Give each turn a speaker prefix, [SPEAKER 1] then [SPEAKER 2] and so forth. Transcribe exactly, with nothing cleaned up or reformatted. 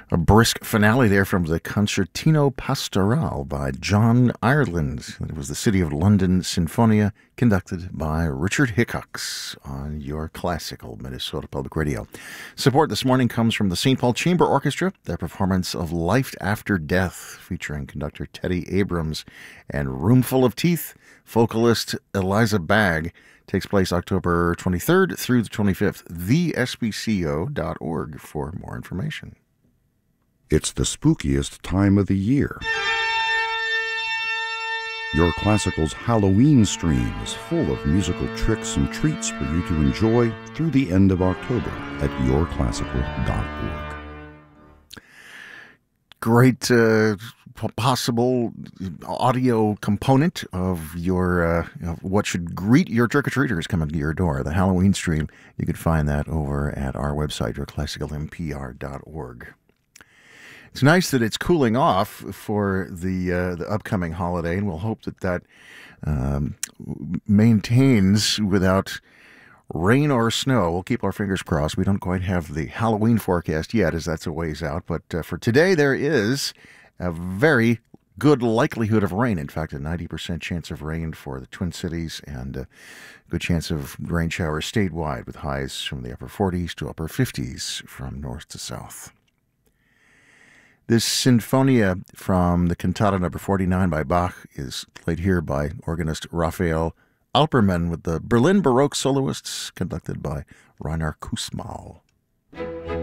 [SPEAKER 1] A brisk finale there from the Concertino Pastoral by John Ireland. It was the City of London Sinfonia, conducted by Richard Hickox on your classical Minnesota Public Radio. Support this morning comes from the Saint Paul Chamber Orchestra. Their performance of Life After Death, featuring conductor Teddy Abrams and Roomful of Teeth, vocalist Eliza Bagg, takes place October twenty-third through the twenty-fifth. the s b c o dot org for more information.
[SPEAKER 2] It's the spookiest time of the year. Your Classical's Halloween stream is full of musical tricks and treats for you to enjoy through the end of October at your classical dot org.
[SPEAKER 1] Great uh, possible audio component of your uh, of what should greet your trick-or-treaters coming to your door. The Halloween stream, you can find that over at our website, your classical m p r dot org. It's nice that it's cooling off for the uh, the upcoming holiday, and we'll hope that that um, maintains without rain or snow. We'll keep our fingers crossed. We don't quite have the Halloween forecast yet, as that's a ways out. But uh, for today, there is a very good likelihood of rain. In fact, a ninety percent chance of rain for the Twin Cities, and a good chance of rain showers statewide, with highs from the upper forties to upper fifties from north to south. This Sinfonia from the Cantata number forty-nine by Bach is played here by organist Raphael Alperman with the Berlin Baroque soloists, conducted by Rainer Kussmaul.